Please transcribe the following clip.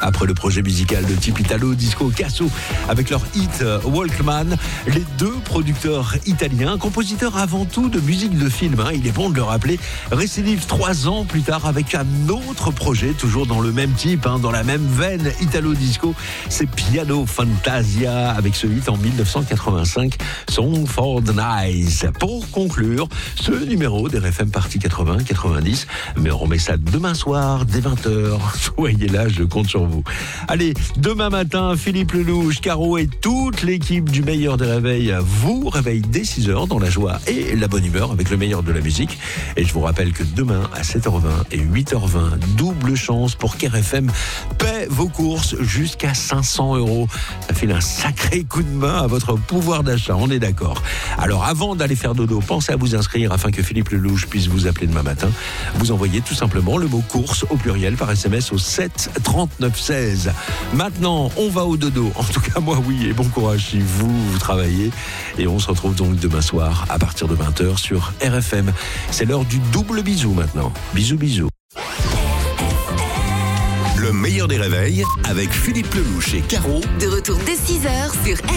Après le projet musical de type Italo Disco Casso avec leur hit Walkman, les deux producteurs italiens, compositeurs avant tout de musique de film, il est bon de le rappeler, récidivent 3 ans plus tard avec un autre projet, toujours dans le même type, dans la même veine Italo Disco, c'est Piano Fantasia avec ce hit en 1985, Song for the Nice. Pour conclure ce numéro des RFM Partie 80-90, mais on remet ça demain soir dès 20h. Soyez là, je compte sur vous. Allez, demain matin, Philippe Lelouch, Caro et toute l'équipe du meilleur des réveils vous réveille dès 6h dans la joie et la bonne humeur avec le meilleur de la musique. Et je vous rappelle que demain à 7h20 et 8h20, double chance pour qu'RFM paie vos courses jusqu'à 500 €. Ça file un sacré coup de main à votre pouvoir d'achat, on est d'accord. Alors avant d'aller faire dodo, pensez à vous inscrire afin que Philippe Lelouch puisse vous appeler demain matin. Vous envoyez tout simplement le mot course au pluriel par SMS au 7 39 16. Maintenant, on va au dodo. En tout cas, moi oui, et bon courage si vous travaillez. Et on se retrouve donc demain soir à partir de 20h sur RFM. C'est l'heure du double bisou maintenant. Bisous, bisous. Le meilleur des réveils avec Philippe Lelouch et Caro. De retour dès 6h sur